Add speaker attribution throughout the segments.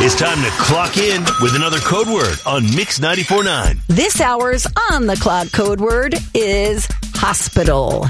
Speaker 1: It's time to clock in with another code word on Mix 94.9.
Speaker 2: This hour's on the clock code word is hospital.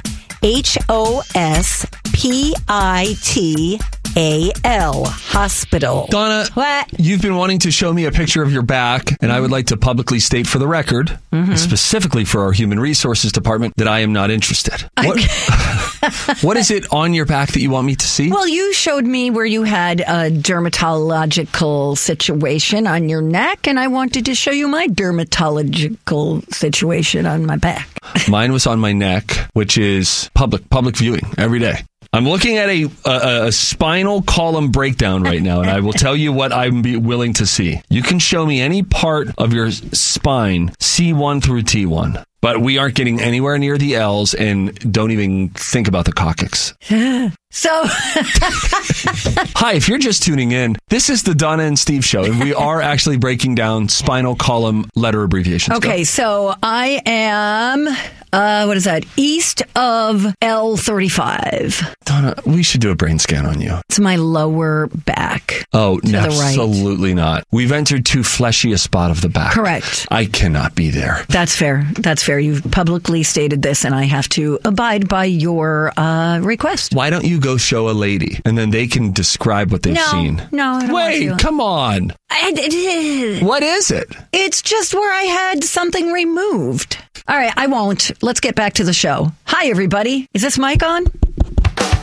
Speaker 2: HOSPITAL. Hospital.
Speaker 3: Donna,
Speaker 2: What?
Speaker 3: you've been wanting to show me a picture of your back, and I would like to publicly state for the record, specifically for our Human Resources Department, that I am not interested. What is it on your back that you want me to see?
Speaker 2: Well, you showed me where you had a dermatological situation on your neck, and I wanted to show you my dermatological situation on my back.
Speaker 3: Mine was on my neck, which is public viewing every day. I'm looking at a spinal column breakdown right now, and I will tell you what I'm willing to see. You can show me any part of your spine, C1 through T1. But we aren't getting anywhere near the L's, and don't even think about the coccyx.
Speaker 2: So,
Speaker 3: Hi, if you're just tuning in, this is the Donna and Steve show, and we are actually breaking down spinal column letter abbreviations.
Speaker 2: okay, so I am, what is that? East of L35.
Speaker 3: Donna, we should do a brain scan on you.
Speaker 2: It's my lower back.
Speaker 3: Oh,
Speaker 2: the right.
Speaker 3: absolutely not. We've entered too fleshy a spot of the back.
Speaker 2: Correct.
Speaker 3: I cannot be there.
Speaker 2: That's fair. That's fair. You've publicly stated this, and I have to abide by your request.
Speaker 3: Why don't you go show a lady, and then they can describe what they've seen?
Speaker 2: No, I don't want
Speaker 3: Wait,
Speaker 2: to.
Speaker 3: come on. What is it?
Speaker 2: It's just where I had something removed. All right, I won't. Let's get back to the show. Hi, everybody. Is this mic on?